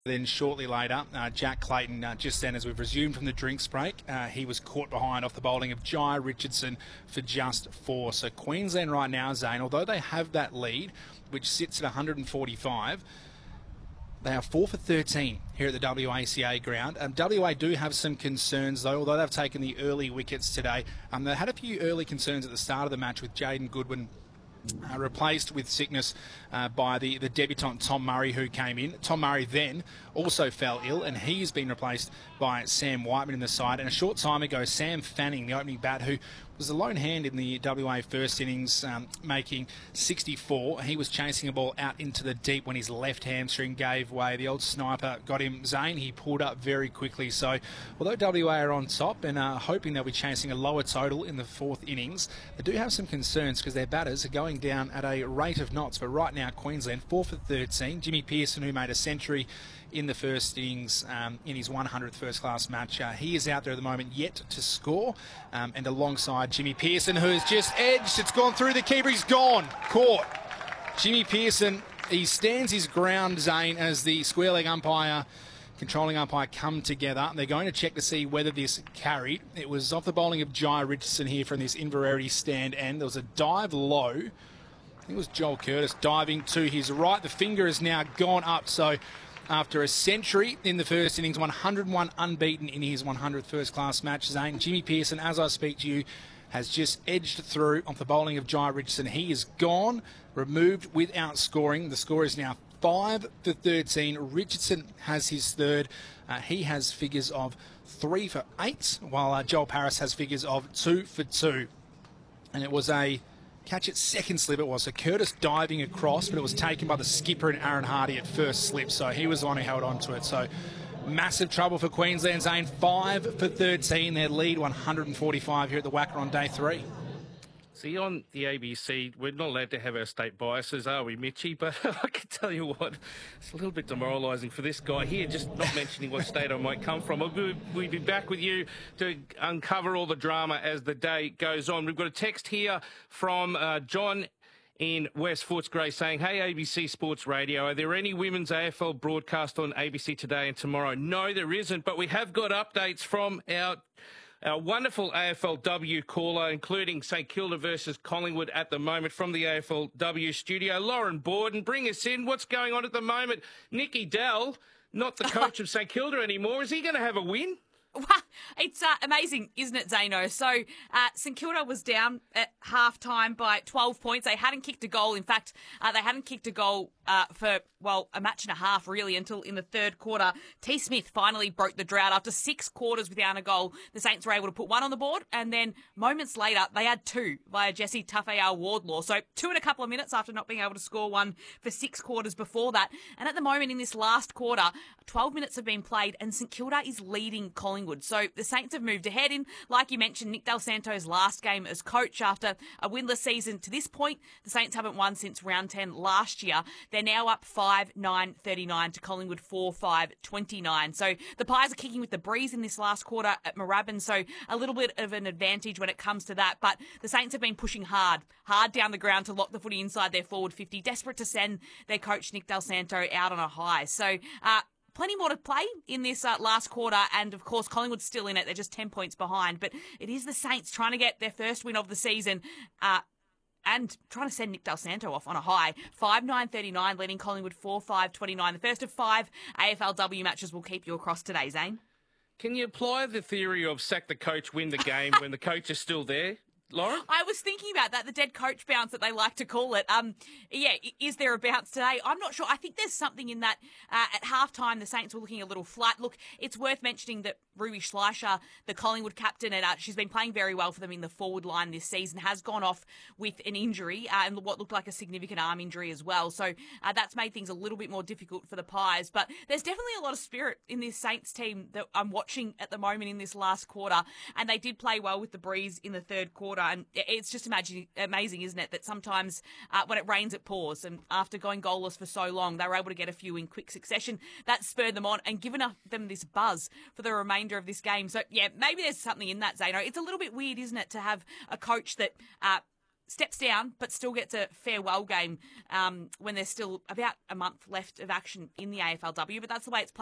Then shortly later, Jack Clayton, just then as we've resumed from the drinks break, he was caught behind off the bowling of Jai Richardson for just 4. So Queensland right now, Zane, although they have that lead, which sits at 145, they are 4 for 13 here at the WACA ground. WA do have some concerns, though, although they've taken the early wickets today. They had a few early concerns at the start of the match with Jaden Goodwin replaced with sickness by the debutant Tom Murray, who came in. Tom Murray then also fell ill, and he's been replaced by Sam Whiteman in the side. And a short time ago, Sam Fanning, the opening bat, who was the lone hand in the WA first innings, making 64. He was chasing a ball out into the deep when his left hamstring gave way. The old sniper got him. Zane, he pulled up very quickly. So although WA are on top and hoping they'll be chasing a lower total in the fourth innings, they do have some concerns because their batters are going down at a rate of knots. But right now, Queensland 4 for 13. Jimmy Peirson, who made a century in the first innings in his 100th first-class match. He is out there at the moment yet to score. And alongside Jimmy Peirson, who has just edged. It's gone through the keeper. He's gone. Caught. Jimmy Peirson, he stands his ground, Zane, as the square leg umpire, controlling umpire come together. They're going to check to see whether this carried. It was off the bowling of Jai Richardson here from this Inverarity stand end. There was a dive low. I think it was Joel Curtis diving to his right. The finger has now gone up. So after a century in the first innings, 101 unbeaten in his 100th first-class match, Zane, Jimmy Peirson, as I speak to you, has just edged through off the bowling of Jai Richardson. He is gone, removed without scoring. The score is now 5 for 13. Richardson has his third. He has figures of 3 for 8, while Joel Paris has figures of 2 for 2. And it was a catch at second slip it was. So Curtis diving across, but it was taken by the skipper and Aaron Hardy at first slip. So he was the one who held on to it. So massive trouble for Queensland, Zane. 5 for 13. Their lead 145 here at the WACA on day 3. See, on the ABC, we're not allowed to have our state biases, are we, Mitchie? But I can tell you what, it's a little bit demoralising for this guy here, just not mentioning what state I might come from. We'll be back with you to uncover all the drama as the day goes on. We've got a text here from John in West Footscray saying, hey, ABC Sports Radio, are there any women's AFL broadcast on ABC today and tomorrow? No, there isn't, but we have got updates from our wonderful AFLW caller, including St Kilda versus Collingwood at the moment from the AFLW studio. Lauren Borden, bring us in. What's going on at the moment? Nicky Dell, not the coach of St Kilda anymore. Is he going to have a win? It's amazing, isn't it, Zano? So St Kilda was down at half-time by 12 points. They hadn't kicked a goal. In fact, they hadn't kicked a goal for, well, a match and a half, really, until in the third quarter. T. Smith finally broke the drought. After 6 quarters without a goal, the Saints were able to put 1 on the board, and then moments later, they had 2 via Jesse Tafayao Wardlaw. So 2 in a couple of minutes after not being able to score 1 for 6 quarters before that. And at the moment, in this last quarter, 12 minutes have been played, and St Kilda is leading Collingwood. So the Saints have moved ahead in, like you mentioned, Nick Del Santo's last game as coach after a winless season. To this point, the Saints haven't won since round 10 last year. They're now up 5-9-39 to Collingwood 4-5-29. So the Pies are kicking with the breeze in this last quarter at Moorabbin, so a little bit of an advantage when it comes to that. But the Saints have been pushing hard down the ground to lock the footy inside their forward 50, desperate to send their coach Nick Del Santo out on a high. So plenty more to play in this last quarter, and of course Collingwood's still in it. They're just 10 points behind, but it is the Saints trying to get their first win of the season and trying to send Nick Del Santo off on a high. 5-9-39, leading Collingwood 4-5-29. The first of 5 AFLW matches will keep you across today, Zane. Can you apply the theory of sack the coach, win the game when the coach is still there? Lauren? I was thinking about that, the dead coach bounce that they like to call it. Is there a bounce today? I'm not sure. I think there's something in that. At halftime, the Saints were looking a little flat. Look, it's worth mentioning that Ruby Schleicher, the Collingwood captain, and she's been playing very well for them in the forward line this season, has gone off with an injury and what looked like a significant arm injury as well. So that's made things a little bit more difficult for the Pies. But there's definitely a lot of spirit in this Saints team that I'm watching at the moment in this last quarter. And they did play well with the breeze in the third quarter. And it's just amazing, isn't it, that sometimes when it rains, it pours. And after going goalless for so long, they were able to get a few in quick succession. That spurred them on and given them this buzz for the remainder of this game. So, yeah, maybe there's something in that, Zano. It's a little bit weird, isn't it, to have a coach that steps down, but still gets a farewell game when there's still about a month left of action in the AFLW. But that's the way it's played